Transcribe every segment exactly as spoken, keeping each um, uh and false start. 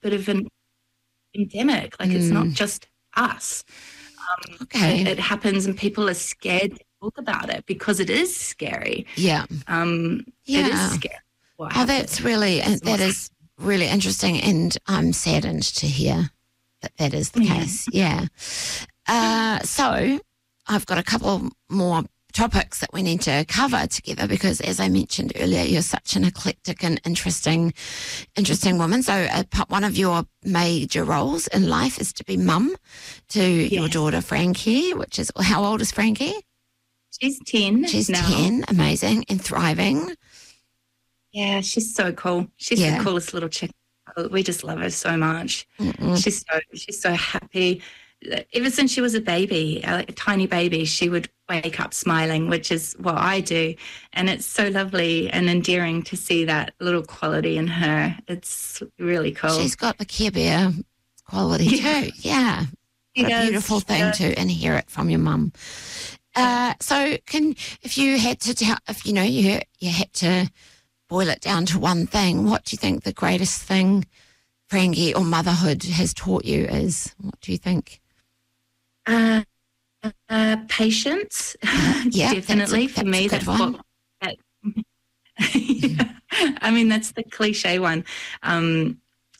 bit of an endemic. Like, mm. it's not just us. Um, okay. It, it happens and people are scared to talk about it because it is scary. Yeah. Um, yeah. It is scary. Oh, that's really, and that is really interesting, and I'm saddened to hear that that is the yeah. case. Yeah. Uh, so I've got a couple more topics that we need to cover together because, as I mentioned earlier, you're such an eclectic and interesting, interesting woman. So uh, one of your major roles in life is to be mum to yes. your daughter Frankie, which is, how old is Frankie? She's ten. She's now. ten, amazing, and thriving. Yeah, she's so cool. She's yeah. the coolest little chick. We just love her so much. Mm-mm. She's so she's so happy. Ever since she was a baby, a tiny baby, she would wake up smiling, which is what I do. And it's so lovely and endearing to see that little quality in her. It's really cool. She's got the Care Bear quality yeah. too. Yeah. What a beautiful thing yeah. to inherit from your mum. Uh, so can, if you had to tell, if you know, you, you had to boil it down to one thing, what do you think the greatest thing Frankie or motherhood has taught you is? What do you think? Uh, uh, patience, yeah, definitely a, for me. That's what. That, yeah. I mean, that's the cliche one. Um,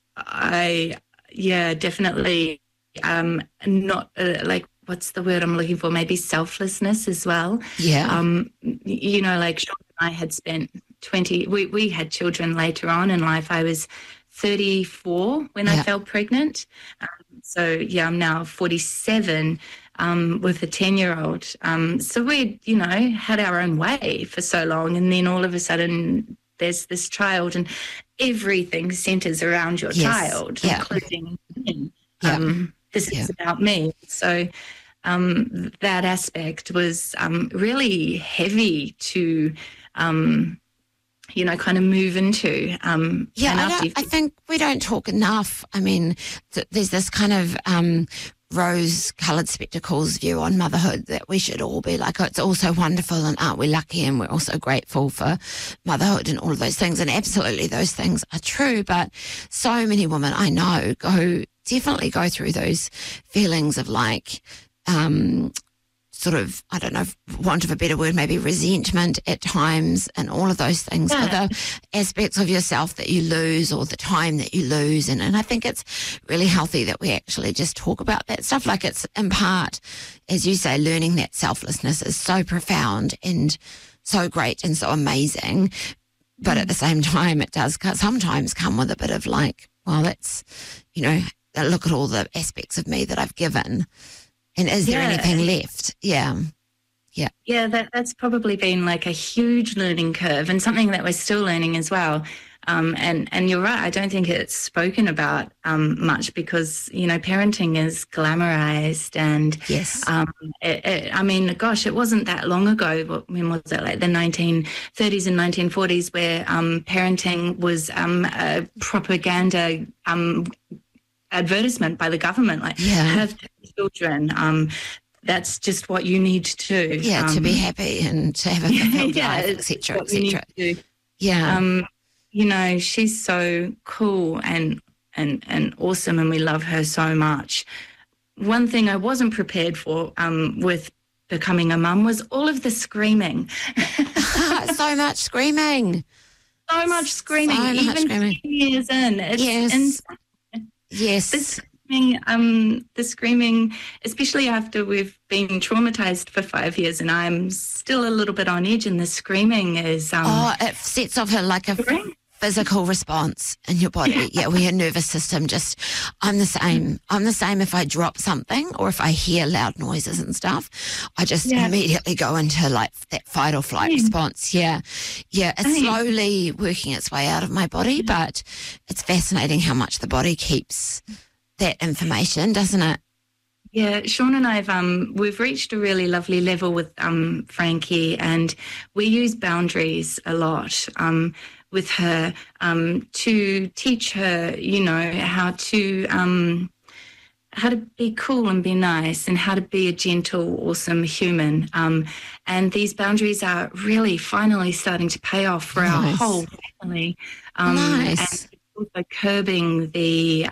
I yeah, definitely. Um, not uh, like what's the word I'm looking for? Maybe selflessness as well. Yeah. Um, you know, like Sean and I had spent twenty. We we had children later on in life. I was thirty-four when yeah. I fell pregnant. Um, so, yeah, I'm now forty-seven um, with a ten-year-old. Um, so we, you know, had our own way for so long. And then all of a sudden there's this child and everything centers around your yes. child, yeah. including me. Um, yeah. This yeah. is about me. So um, that aspect was um, really heavy to um you know, kind of move into. Um, yeah, I, don't, I think we don't talk enough. I mean, th- there's this kind of um, rose-coloured spectacles view on motherhood that we should all be like, oh, it's all so wonderful and aren't we lucky and we're also grateful for motherhood and all of those things. And absolutely those things are true. But so many women I know go, definitely go through those feelings of like, um, sort of, I don't know, want of a better word, maybe resentment at times and all of those things yeah. for the aspects of yourself that you lose or the time that you lose. And, and I think it's really healthy that we actually just talk about that stuff. Like it's in part, as you say, learning that selflessness is so profound and so great and so amazing. But mm. at the same time, it does sometimes come with a bit of like, well, that's, you know, look at all the aspects of me that I've given. And is there yeah. anything left? Yeah. Yeah. Yeah, that, that's probably been like a huge learning curve and something that we're still learning as well. Um, and, and you're right, I don't think it's spoken about um, much because, you know, parenting is glamorized and, yes. um, it, it, I mean, gosh, it wasn't that long ago, when was it, like the nineteen thirties and nineteen forties where um, parenting was um, a propaganda um advertisement by the government, like yeah. have children. Um, that's just what you need to do. Yeah, um, to be happy and to have a fulfilled yeah, life, et cetera, et cetera. Yeah. Um, you know, she's so cool and and and awesome, and we love her so much. One thing I wasn't prepared for um, with becoming a mum was all of the screaming. So much screaming. So much screaming. So much even screaming. two years in. It's yes. insane. Yes. The screaming, um, the screaming, especially after we've been traumatized for five years and I'm still a little bit on edge, and the screaming is... Um, oh, it sets off a, like a f- physical response in your body. Yeah. yeah, well, your nervous system just... I'm the same. I'm the same if I drop something or if I hear loud noises and stuff. I just yeah. immediately go into like that fight or flight yeah. response. Yeah. Yeah, it's slowly working its way out of my body, but it's fascinating how much the body keeps that information, doesn't it? Yeah, Sean and I've um we've reached a really lovely level with um Frankie, and we use boundaries a lot um with her um to teach her, you know, how to um how to be cool and be nice and how to be a gentle, awesome human. Um and these boundaries are really finally starting to pay off for nice. Our whole family. Um nice. And also curbing the